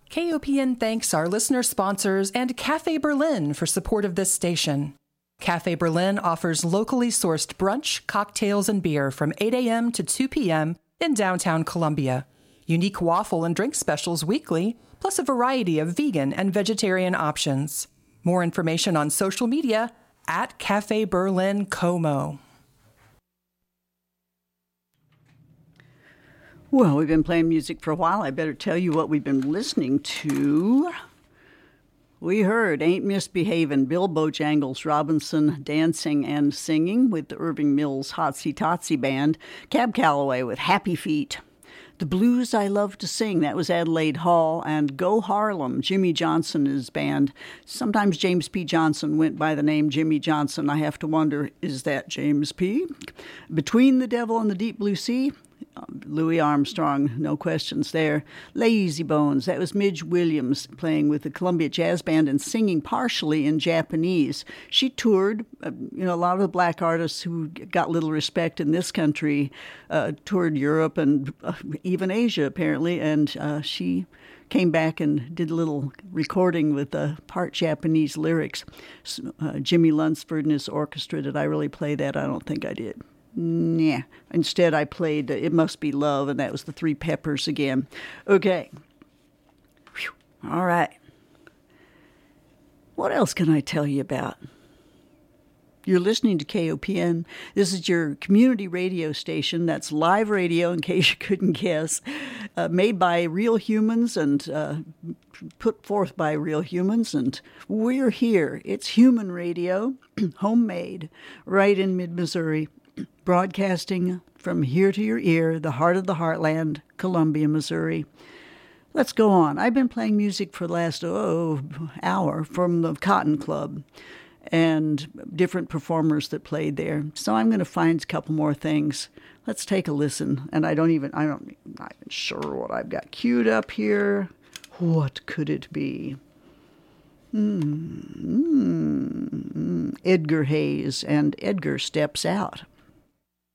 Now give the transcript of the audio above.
KOPN thanks our listener sponsors and Cafe Berlin for support of this station. Cafe Berlin offers locally sourced brunch, cocktails, and beer from 8 a.m. to 2 p.m. in downtown Columbia. Unique waffle and drink specials weekly, plus a variety of vegan and vegetarian options. More information on social media at Cafe Berlin Como. Well, we've been playing music for a while. I better tell you what we've been listening to. We heard Ain't Misbehavin', Bill Bojangles Robinson dancing and singing with the Irving Mills Hotsy Totsy Band. Cab Calloway with Happy Feet. The Blues I Love to Sing, that was Adelaide Hall, and Go Harlem, Jimmy Johnson is band. Sometimes James P. Johnson went by the name Jimmy Johnson. I have to wonder, is that James P.? Between the Devil and the Deep Blue Sea, Louis Armstrong, no questions there. Lazy Bones, that was Midge Williams playing with the Columbia Jazz Band and singing partially in Japanese. She toured, a lot of the black artists who got little respect in this country toured Europe and even Asia, apparently, and she came back and did a little recording with part Japanese lyrics. Jimmy Lunsford and his orchestra, did I really play that? I don't think I did. Nah. Instead, I played It Must Be Love, and that was the Three Peppers again. Okay. Whew. All right. What else can I tell you about? You're listening to KOPN. This is your community radio station. That's live radio, in case you couldn't guess, made by real humans and put forth by real humans. And we're here. It's human radio, homemade, right in mid-Missouri. Broadcasting from here to your ear, the heart of the heartland, Columbia, Missouri. Let's go on. I've been playing music for the last hour from the Cotton Club and different performers that played there. So I'm going to find a couple more things. Let's take a listen. And I'm not even sure what I've got queued up here. What could it be? Edgar Hayes and Edgar Steps Out.